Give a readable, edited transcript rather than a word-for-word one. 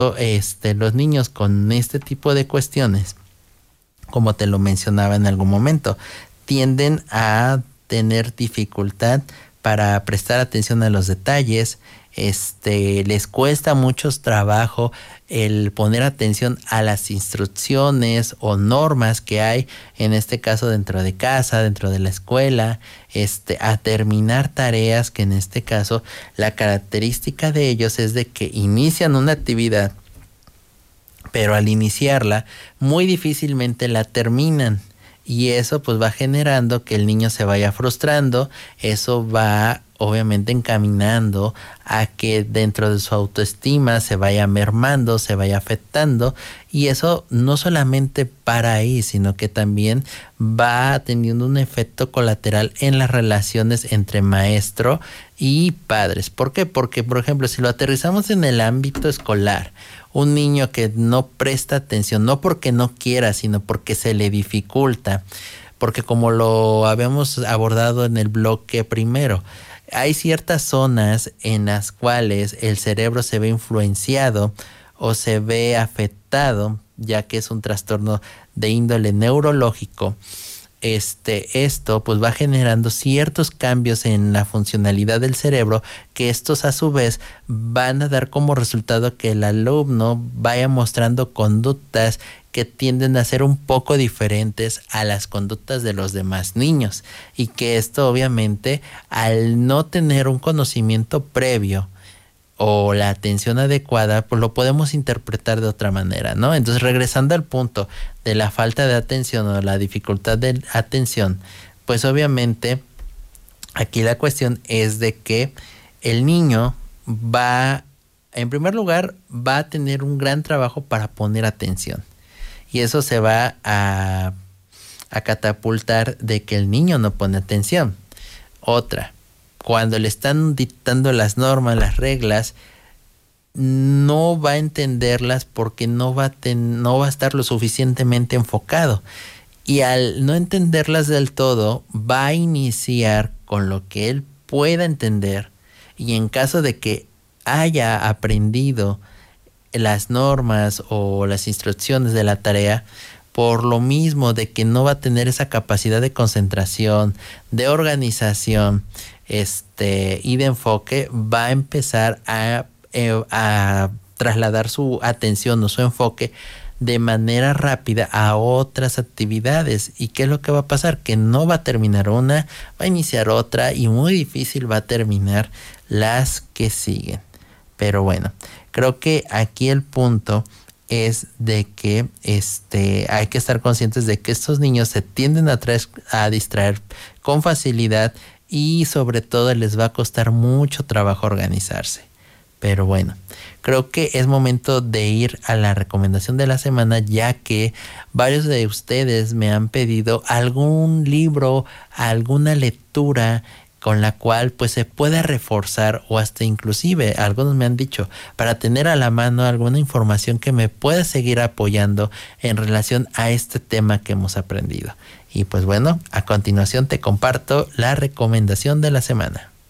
los niños con este tipo de cuestiones, como te lo mencionaba en algún momento, tienden a tener dificultad para prestar atención a los detalles. Les cuesta mucho trabajo el poner atención a las instrucciones o normas que hay, en este caso dentro de casa, dentro de la escuela, a terminar tareas que en este caso la característica de ellos es de que inician una actividad, pero al iniciarla muy difícilmente la terminan. Y eso pues va generando que el niño se vaya frustrando. Eso va obviamente encaminando a que dentro de su autoestima se vaya mermando, se vaya afectando. Y eso no solamente para ahí, sino que también va teniendo un efecto colateral en las relaciones entre maestro y padres. ¿Por qué? Porque, por ejemplo, si lo aterrizamos en el ámbito escolar, un niño que no presta atención, no porque no quiera, sino porque se le dificulta, porque como lo habíamos abordado en el bloque primero, hay ciertas zonas en las cuales el cerebro se ve influenciado o se ve afectado, ya que es un trastorno de índole neurológico. Esto pues va generando ciertos cambios en la funcionalidad del cerebro, que estos a su vez van a dar como resultado que el alumno vaya mostrando conductas que tienden a ser un poco diferentes a las conductas de los demás niños, y que esto obviamente, al no tener un conocimiento previo o la atención adecuada, pues lo podemos interpretar de otra manera, ¿no? Entonces, regresando al punto de la falta de atención o la dificultad de atención, pues obviamente aquí la cuestión es de que el niño va, en primer lugar, va a tener un gran trabajo para poner atención. Y eso se va a catapultar de que el niño no pone atención. Otra, cuando le están dictando las normas, las reglas, no va a entenderlas porque no va a estar lo suficientemente enfocado. Y al no entenderlas del todo, va a iniciar con lo que él pueda entender. Y en caso de que haya aprendido las normas o las instrucciones de la tarea, por lo mismo de que no va a tener esa capacidad de concentración, de organización, y de enfoque, va a empezar a trasladar su atención o su enfoque de manera rápida a otras actividades. ¿Y qué es lo que va a pasar? Que no va a terminar una, va a iniciar otra, y muy difícil va a terminar las que siguen. Pero bueno, creo que aquí el punto es de que hay que estar conscientes de que estos niños se tienden a distraer con facilidad, y sobre todo les va a costar mucho trabajo organizarse. Pero bueno, creo que es momento de ir a la recomendación de la semana, ya que varios de ustedes me han pedido algún libro, alguna lectura con la cual pues se pueda reforzar, o hasta inclusive algunos me han dicho para tener a la mano alguna información que me pueda seguir apoyando en relación a este tema que hemos aprendido. Y pues bueno, a continuación te comparto la recomendación de la semana.